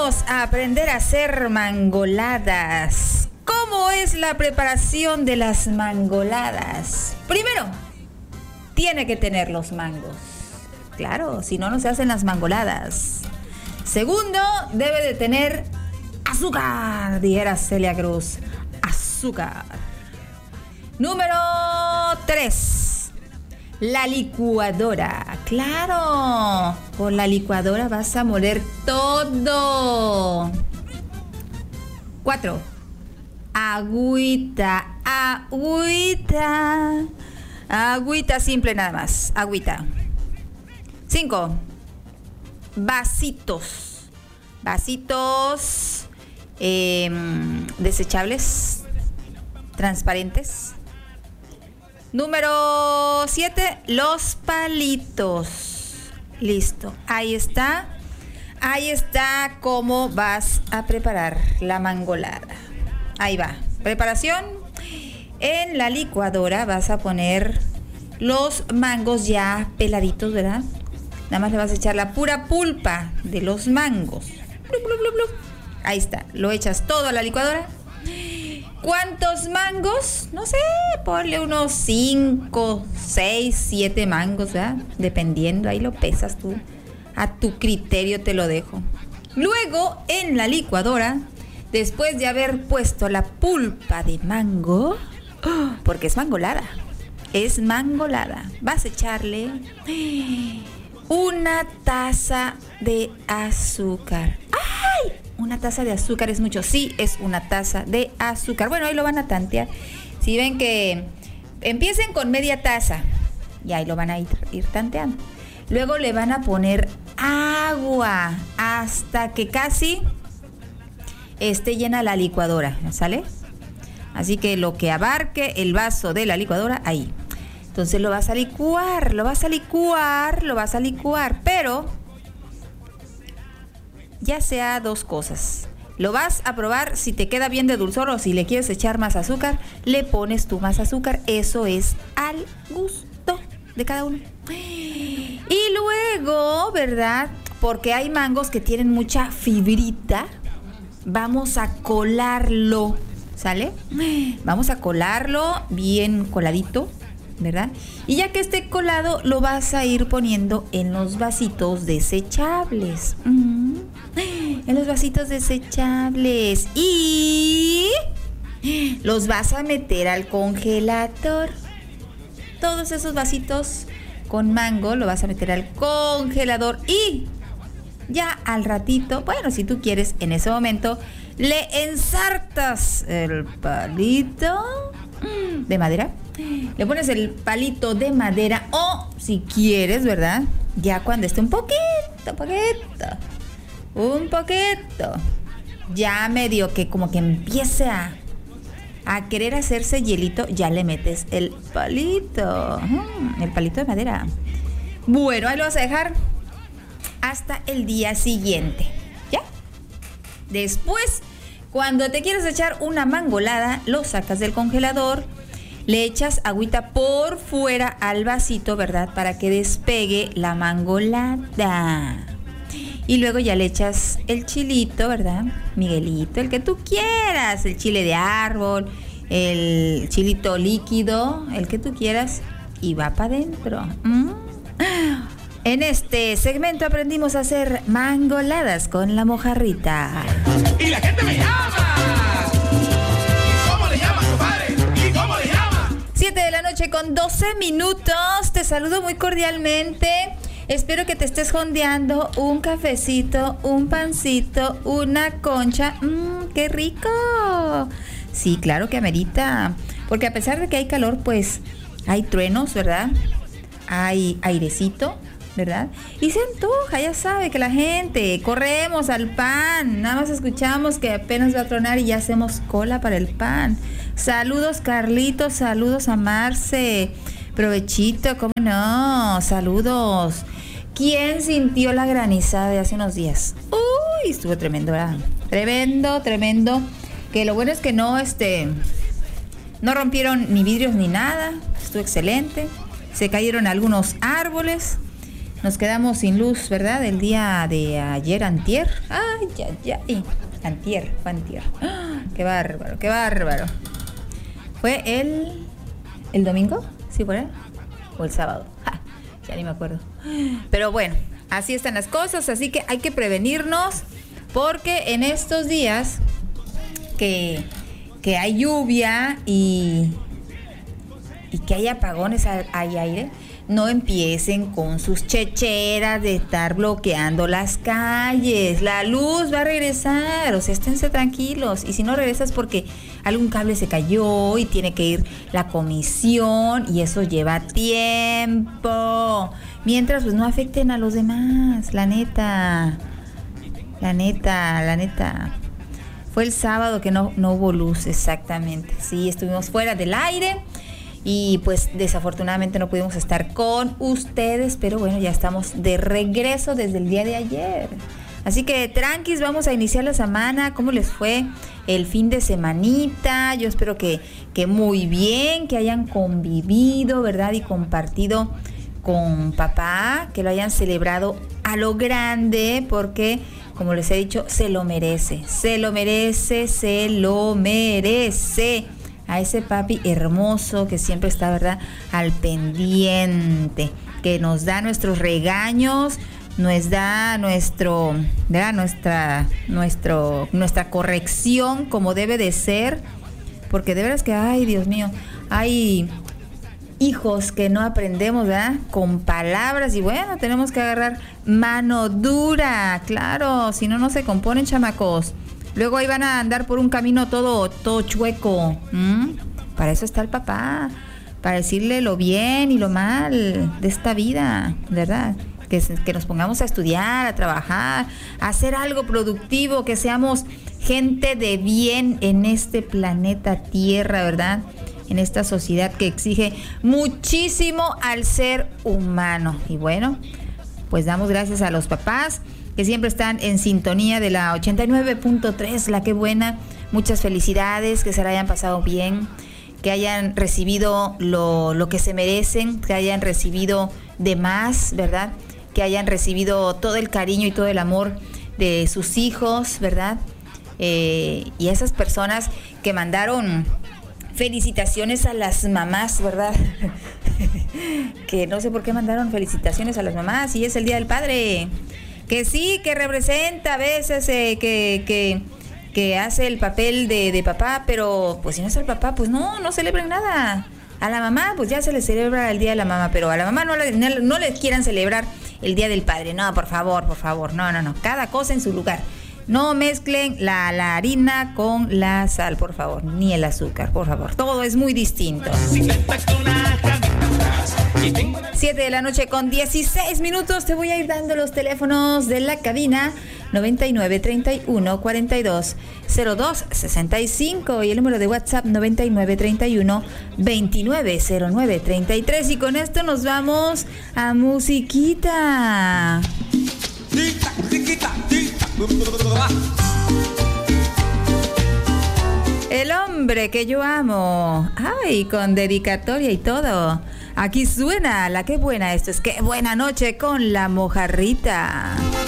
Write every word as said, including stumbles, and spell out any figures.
Vamos a aprender a hacer mangoladas. ¿Cómo es la preparación de las mangoladas? Primero, tiene que tener los mangos. Claro, si no, no se hacen las mangoladas. Segundo, debe de tener azúcar, dijera Celia Cruz. Azúcar. Número tres, la licuadora. Claro, con la licuadora vas a moler todo. Cuatro, agüita, agüita. Agüita simple nada más, agüita. Cinco, vasitos. Vasitos eh, desechables, transparentes. Número siete, los palitos. Listo, ahí está. Ahí está cómo vas a preparar la mangolada. Ahí va, preparación. En la licuadora vas a poner los mangos ya peladitos, ¿verdad? Nada más le vas a echar la pura pulpa de los mangos. Blup, blup, blup, blup. Ahí está, lo echas todo a la licuadora. ¿Cuántos mangos? No sé, ponle unos cinco, seis, siete mangos, ¿verdad? Dependiendo, ahí lo pesas tú. A tu criterio te lo dejo. Luego, en la licuadora, después de haber puesto la pulpa de mango, porque es mangolada, es mangolada, vas a echarle una taza de azúcar. ¡Ay! Una taza de azúcar es mucho. Sí, es una taza de azúcar. Bueno, ahí lo van a tantear. Si ven que empiecen con media taza, y ahí lo van a ir, ir tanteando. Luego le van a poner agua hasta que casi esté llena la licuadora, ¿sale? Así que lo que abarque el vaso de la licuadora, ahí. Entonces lo vas a licuar, lo vas a licuar, lo vas a licuar, pero ya sea dos cosas. Lo vas a probar si te queda bien de dulzor o si le quieres echar más azúcar, le pones tú más azúcar. Eso es al gusto de cada uno. Y luego, ¿verdad? Porque hay mangos que tienen mucha fibrita, vamos a colarlo, ¿sale? Vamos a colarlo bien coladito, ¿verdad? Y ya que esté colado, lo vas a ir poniendo en los vasitos desechables. Mm, en los vasitos desechables. Y los vas a meter al congelador. Todos esos vasitos con mango lo vas a meter al congelador. Y ya al ratito, bueno, si tú quieres, en ese momento, le ensartas el palito de madera. Le pones el palito de madera o si quieres, ¿verdad? Ya cuando esté un poquito, poquito, un poquito, ya medio que como que empiece a, a querer hacerse hielito, ya le metes el palito, el palito de madera. Bueno, ahí lo vas a dejar hasta el día siguiente, ¿ya? Después, cuando te quieres echar una mangolada, lo sacas del congelador. Le echas agüita por fuera al vasito, ¿verdad? Para que despegue la mangolada. Y luego ya le echas el chilito, ¿verdad? Miguelito, el que tú quieras. El chile de árbol, el chilito líquido, el que tú quieras. Y va para adentro. ¿Mm? En este segmento aprendimos a hacer mangoladas con la mojarrita. Y la gente me llama. ¿Cómo le llamas, compadre? ¿Y cómo le llamas? siete de la noche con doce minutos. Te saludo muy cordialmente. Espero que te estés jondeando un cafecito, un pancito, una concha. Mmm, ¡qué rico! Sí, claro que amerita. Porque a pesar de que hay calor, pues hay truenos, ¿verdad? Hay airecito, ¿verdad? Y se antoja, ya sabe que la gente, corremos al pan, nada más escuchamos que apenas va a tronar y ya hacemos cola para el pan. Saludos Carlitos, saludos a Marce, provechito, cómo no, saludos. ¿Quién sintió la granizada de hace unos días? Uy, estuvo tremendo, ¿verdad? Tremendo, tremendo, que lo bueno es que no, este, no rompieron ni vidrios ni nada, estuvo excelente, se cayeron algunos árboles. nos quedamos sin luz, ¿verdad? El día de ayer, antier. Ay, ya, ya. Antier, fue antier. ¡Ah! Qué bárbaro, qué bárbaro. ¿Fue el, el domingo? ¿Sí fue? ¿O el sábado? ¡Ja! Ya ni me acuerdo. Pero bueno, así están las cosas, así que hay que prevenirnos porque en estos días que, que hay lluvia y, y que hay apagones, hay aire, no empiecen con sus checheras de estar bloqueando las calles. La luz va a regresar, o sea, esténse tranquilos. Y si no regresas porque algún cable se cayó y tiene que ir la comisión y eso lleva tiempo. Mientras, pues no afecten a los demás, la neta. La neta, la neta. Fue el sábado que no, no hubo luz, exactamente. Sí, estuvimos fuera del aire. Y pues desafortunadamente no pudimos estar con ustedes, pero bueno, ya estamos de regreso desde el día de ayer. Así que tranquis, vamos a iniciar la semana. ¿Cómo les fue el fin de semanita? Yo espero que, que muy bien, que hayan convivido, ¿verdad? Y compartido con papá, que lo hayan celebrado a lo grande, porque como les he dicho, se lo merece, se lo merece, se lo merece. A ese papi hermoso que siempre está, ¿verdad?, al pendiente, que nos da nuestros regaños, nos da nuestro, ¿verdad?, nuestra, nuestro, nuestra corrección como debe de ser, porque de veras que, ay, Dios mío, hay hijos que no aprendemos, ¿verdad?, con palabras y bueno, tenemos que agarrar mano dura, claro, si no, no se componen, chamacos. Luego ahí van a andar por un camino todo, todo chueco. ¿Mm? Para eso está el papá. Para decirle lo bien y lo mal de esta vida, ¿verdad? Que, que nos pongamos a estudiar, a trabajar, a hacer algo productivo, que seamos gente de bien en este planeta Tierra, ¿verdad? En esta sociedad que exige muchísimo al ser humano. Y bueno, pues damos gracias a los papás que siempre están en sintonía de la ochenta y nueve punto tres, la que buena. Muchas felicidades, que se la hayan pasado bien, que hayan recibido lo, lo que se merecen, que hayan recibido de más, ¿verdad? Que hayan recibido todo el cariño y todo el amor de sus hijos, ¿verdad? Eh, y esas personas que mandaron felicitaciones a las mamás, ¿verdad? Que no sé por qué mandaron felicitaciones a las mamás y es el Día del Padre. Que sí, que representa a veces, eh, que, que, que hace el papel de, de papá, pero pues si no es el papá, pues no, no celebren nada. A la mamá, pues ya se le celebra el Día de la Mamá, pero a la mamá no le, no, no le quieran celebrar el Día del Padre. No, por favor, por favor, no, no, no. Cada cosa en su lugar. No mezclen la, la harina con la sal, por favor, ni el azúcar, por favor. Todo es muy distinto. siete de la noche con dieciséis minutos. Te voy a ir dando los teléfonos de la cabina: noventa y nueve, treinta y uno, cuarenta y dos, cero dos, sesenta y cinco y el número de WhatsApp noventa y nueve, treinta y uno, veintinueve, cero nueve, treinta y tres. Y con esto nos vamos a musiquita. El hombre que yo amo. Ay, con dedicatoria y todo. Aquí suena la que buena. Esto es que buena noche con la mojarrita.